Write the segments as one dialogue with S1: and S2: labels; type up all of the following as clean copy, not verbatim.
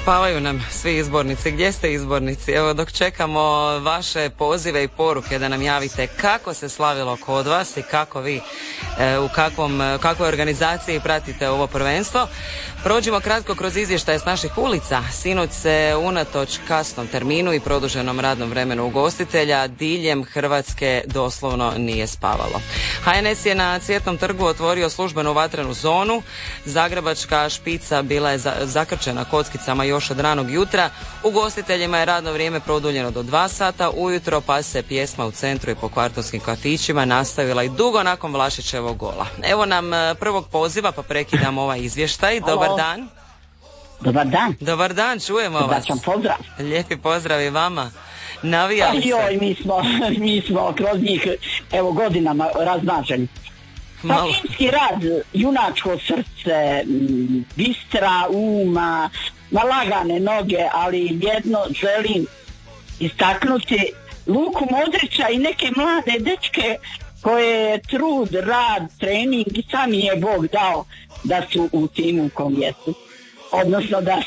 S1: Spavaju nam svi izbornici. Gdje ste izbornici? Evo, dok čekamo vaše pozive i poruke da nam javite kako se slavilo kod vas i kako vi u kakvoj organizaciji pratite ovo prvenstvo. Prođimo kratko kroz izvještaje s naših ulica. Sinoć se unatoč kasnom terminu i produženom radnom vremenu ugostitelja diljem Hrvatske doslovno nije spavalo. HNS je na Cvjetnom trgu otvorio službenu vatrenu zonu. Zagrebačka špica bila je zakrčena kockicama još od ranog jutra. Ugostiteljima je radno vrijeme produljeno do 2 sata ujutro, pa se pjesma u centru i po kvartovskim kafićima nastavila i dugo nakon Vlašićevog gola. Evo nam prvog poziva, pa prekidamo ovaj izvještaj. Dobar dan.
S2: Dobar dan.
S1: Dobar dan, čujemo vas.
S2: Srdačan pozdrav.
S1: Lijepi pozdrav i vama. Navijali se.
S2: Joj, mi smo kroz njih evo godinama raznaženi. Patinski rad, junačko srce, bistra uma, nalagane noge, ali jedno želim istaknuti Luku Modrića i neke mlade dečke koje trud, rad, trening i sami je Bog dao da su u timu u kom jesu. Odnosno da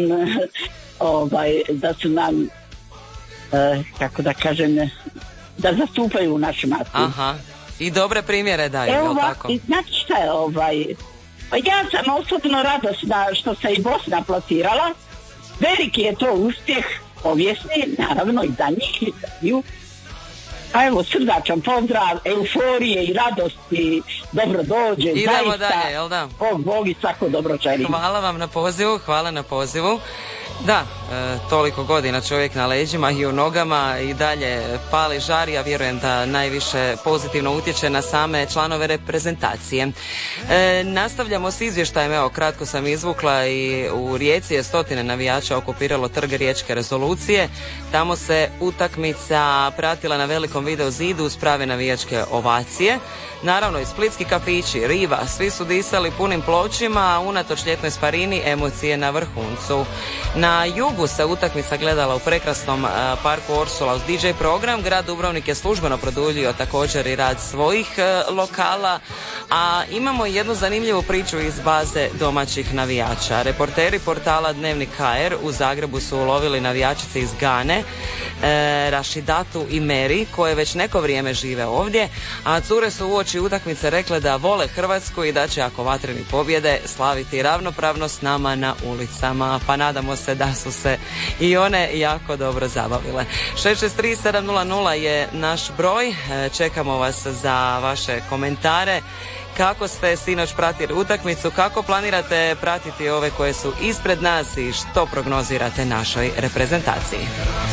S2: su nam kako da kažem, da zastupaju u našem naciju.
S1: Aha, i dobre primjere daju, je li tako?
S2: Znači šta je, pa ja sam osobno radosna što se i Bosna plasirala. Veliki je to uspjeh, povijesni, naravno i za njih i za nju. A evo, srdačan pozdrav, euforije i radosti, dobro dođe.
S1: Idemo
S2: zaista,
S1: dalje, jel da?
S2: Bog i svako dobro želim.
S1: Hvala vam na pozivu, hvala na pozivu. Da, toliko godina čovjek na leđima i u nogama i dalje pali žar, ja vjerujem da najviše pozitivno utječe na same članove reprezentacije. Nastavljamo s izvještajem, evo kratko sam izvukla i u Rijeci je 100 navijača okupiralo trg Riječke rezolucije. Tamo se utakmica pratila na velikom video zidu uz prave navijačke ovacije. Naravno i splitski kafići, Riva, svi su disali punim pločima, a unatoč ljetnoj sparini emocije na vrhuncu. Na jugu se utakmica gledala u prekrasnom parku Orsula uz DJ program. Grad Dubrovnik je službeno produljio također i rad svojih lokala, a imamo jednu zanimljivu priču iz baze domaćih navijača. Reporteri portala Dnevnik HR u Zagrebu su ulovili navijačice iz Gane, Rašidatu i Meri, koje već neko vrijeme žive ovdje, a cure su uoči utakmice rekle da vole Hrvatsku i da će, ako vatreni pobjede, slaviti ravnopravno s nama na ulicama. Pa nadamo se da su se i one jako dobro zabavile. 663-700 je naš broj. Čekamo vas za vaše komentare. Kako ste sinoć pratili utakmicu, kako planirate pratiti ove koje su ispred nas i što prognozirate našoj reprezentaciji?